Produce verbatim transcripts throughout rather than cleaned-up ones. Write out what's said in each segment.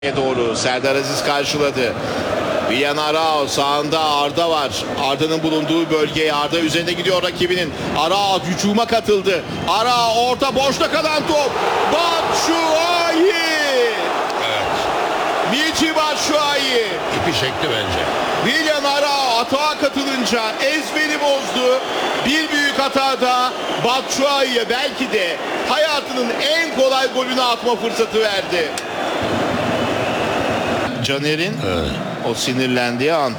doğru Serdar Aziz karşıladı. Willian Arao sağında Arda var. Arda'nın bulunduğu bölgeye Arda üzerine gidiyor rakibinin. Arao hücuma katıldı. Arao orta boşta kalan top. Batshuayi. Evet. Michy Batshuayi. İpi çekti bence. Willian Arao atağa katılınca ezberi bozdu. Bir büyük hatada Batshuayi'ye belki de hayatının en kolay golünü atma fırsatı verdi. Caner'in Evet. o sinirlendiği an.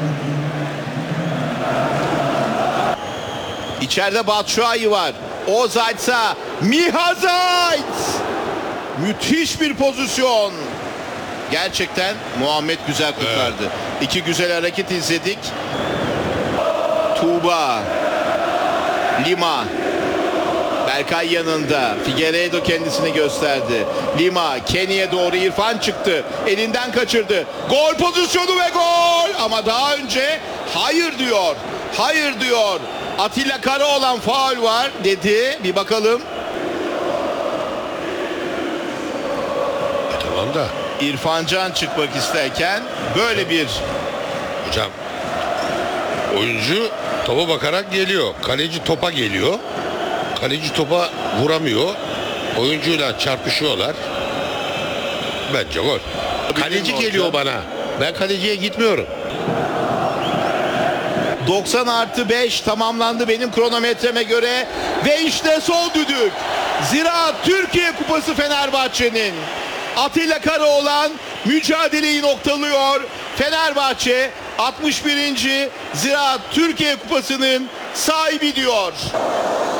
İçeride Batshuayi var. Ozaytsa Mihazayt. Müthiş bir pozisyon. Gerçekten Muhammed güzel kurtardı. Evet. İki güzel hareket izledik. Tuğba. Lima. Berkay yanında. Figueiredo kendisini gösterdi. Lima, Kenny'e doğru İrfan çıktı. Elinden kaçırdı. Gol pozisyonu ve gol. Ama daha önce hayır diyor. Hayır diyor. Atilla Karaoğlan faul var dedi. Bir bakalım. E tamam da. İrfan Can çıkmak isterken böyle bir... Hocam oyuncu topa bakarak geliyor. Kaleci topa geliyor. Kaleci topa vuramıyor. Oyuncuyla çarpışıyorlar. Bence gol. Kaleci geliyor bana. Ben kaleciye gitmiyorum. doksan artı beş tamamlandı benim kronometreme göre. Ve işte son düdük. Ziraat Türkiye Kupası Fenerbahçe'nin. Atilla Karaoğlan mücadeleyi noktalıyor. Fenerbahçe altmış birinci Ziraat Türkiye Kupası'nın sahibi diyor.